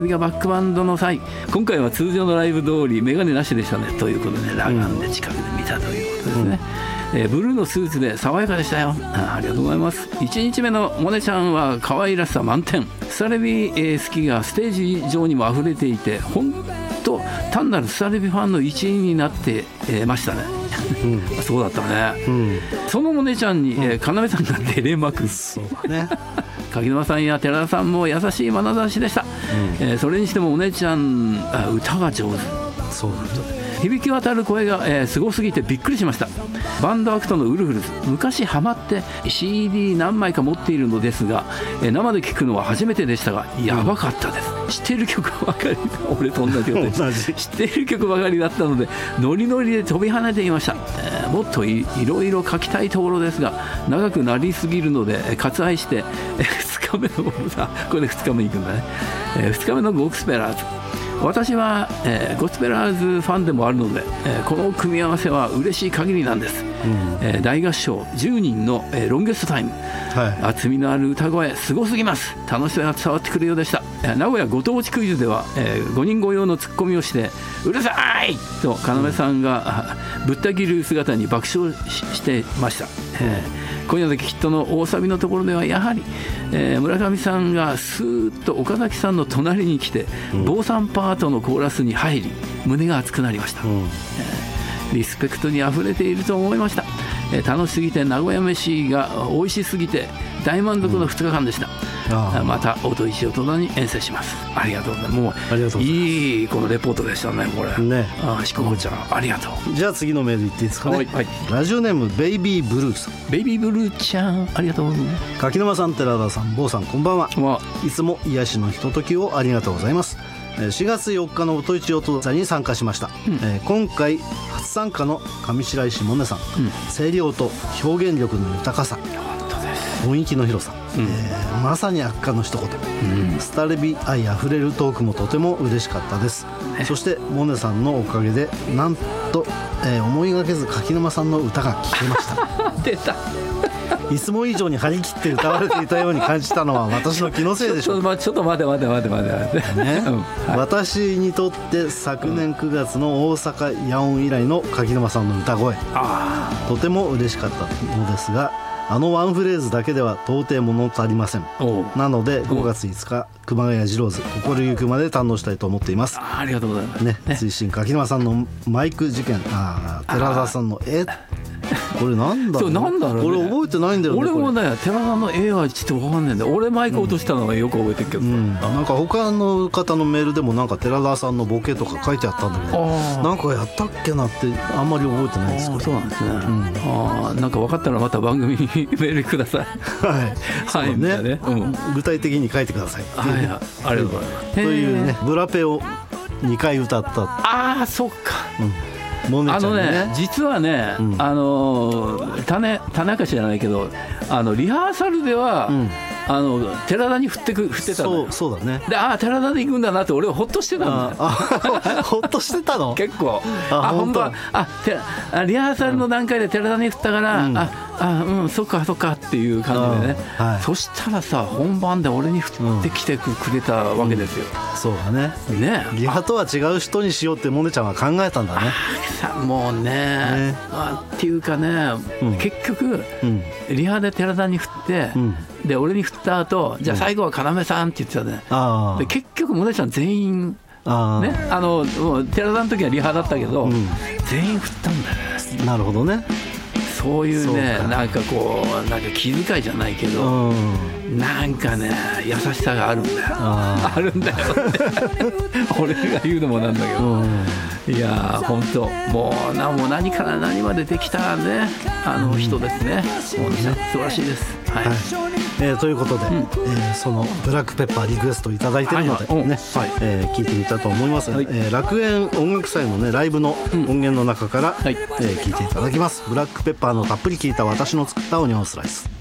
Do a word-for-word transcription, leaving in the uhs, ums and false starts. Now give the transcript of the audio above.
がバックバンドの際、今回は通常のライブ通りメガネなしでしたねということで、ね、裸眼で近くで見たということですね、うんえー、ブルーのスーツで爽やかでしたよ。 あ, ありがとうございます。いちにちめのモネちゃんは可愛らしさ満点。スタレビ、えー、好きがステージ上にも溢れていて、本当単なるスタレビファンの一員になって、えー、ましたね、うん、そうだったね、うん、そのモネちゃんに、えー、要さんが照れまく。 そうだね柿沼さんや寺田さんも優しい眼差しでした、うんえー、それにしてもお姉ちゃんあ歌が上手。 そうだ響き渡る声が、えー、すごすぎてびっくりしました。バンドアクトのウルフルズ、昔ハマって シーディー 何枚か持っているのですが、えー、生で聴くのは初めてでしたがやばかったです、うん、知っている曲ばかり俺と同じことで知っている曲ばかりだったのでノリノリで飛び跳ねていました、えー、もっと い, いろいろ書きたいところですが長くなりすぎるので割愛して、えー、ふつかめのこれでふつかめに行くんだね、えー、ふつかめのゴスペラーズ、私は、えー、ゴスペラーズファンでもあるので、えー、この組み合わせは嬉しい限りなんです、うんえー、大合唱じゅうにんの、えー、ロンゲストタイム、はい、厚みのある歌声すごすぎます。楽しさが伝わってくるようでした、えー、名古屋ご当地クイズでは、えー、ごにんご用のツッコミをしてうるさいと要さんが、うん、ぶった切る姿に爆笑 し, してました、えー、今夜のきっとの大サビのところではやはり、えー、村上さんがスーッと岡崎さんの隣に来て、うん、坊さんパートのコーラスに入り胸が熱くなりました、うんえー、リスペクトにあふれていると思いました、えー、楽しすぎて名古屋飯が美味しすぎて大満足のふつかかんでした、うん、また音石をとなに遠征します。ありがとうございます。もうありがとうございます。 いいこのレポートでしたねこれね。あしここちゃんありがとう。 じゃあ次のメールいっていいですかね、はいはい、ラジオネームベイビーブルーさん。 ベイビーブルーちゃんありがとう。 柿沼さん寺田さん坊さんこんばんは。いつも癒しのひとときをありがとうございます。しがつよっかの音一音座に参加しました、うんえー、今回初参加の上白石萌音さん、うん、声量と表現力の豊かさ、雰囲気の広さ、うんえー、まさに圧巻の一言、うん、スタレビ愛あふれるトークもとても嬉しかったです、ね、そして萌音さんのおかげでなんと、えー、思いがけず柿沼さんの歌が聴けました出たいつも以上に張り切って歌われていたように感じたのは私の気のせいでしょうか。 ちょっと待て待て待て待て待て、ねうんはい、 私にとって昨年くがつの大阪野音以来の柿沼さんの歌声、あとても嬉しかったのですがあのワンフレーズだけでは到底物足りません。なのでごがついつか熊谷二郎ズ心ゆくまで堪能したいと思っています。 あ, ありがとうございます、 ねね、追伸柿沼さんのマイク事件、あ寺田さんのえこれなんだろう、 なんだろう、ね、 俺覚えてないんだよね。 俺もね寺田の絵はちょっと分かんないんだよ。俺マイク落としたのはよく覚えてるけど、うん、 なんか他の方のメールでもなんか寺田さんのボケとか書いてあったんだけどなんかやったっけなってあんまり覚えてないですけど。 そうなんですね、うん、あなんか分かったらまた番組にメールくださいはいはい、ねねうん、 具体的に書いてください。 はい、ありがとうございますというねブラペをにかい歌った。 ああそっか、うんね、 あのね実はね、うん、あの種種明かしじゃないけどあのリハーサルでは、うん、あの寺田に振ってく振ってたのよ。 そうそうだね。 であ寺田で行くんだなって俺はほっとしてたんだよ。 あほっとしてたの結構あ本番あてあリハーサルの段階で寺田に振ったから、うん、ああうんそっかそっかっていう感じでね、はい、そしたらさ本番で俺に振ってきてくれたわけですよ、 うん、そうだね。 ねリハとは違う人にしようって萌音ちゃんは考えたんだね。 もう ね, ねあっていうかね、うん、結局、うん、リハで寺田に振って、うん、で俺に振った後じゃあ最後は要さんって言ってたね、うん、で結局萌音ちゃん全員あ、ね、あの寺田の時はリハだったけど、うん、全員振ったんだよね。 なるほどね。 そういうねなんかこうなんか気遣いじゃないけど、うん、なんかね優しさがあるんだよ あ, あるんだよ俺が言うのもなんだけど、うん、いや本当もうなもう何から何までできたねあの人ですね、うん、もうね素晴らしいです、はいはいえー、ということで、うんえー、そのブラックペッパーリクエストいただいているので、ねはいえー、聞いてみたいと思います、はいえー、楽園音楽祭の、ね、ライブの音源の中から、うんはいえー、聞いていただきます。ブラックペッパーのたっぷり効いた私の作ったオニオンスライス。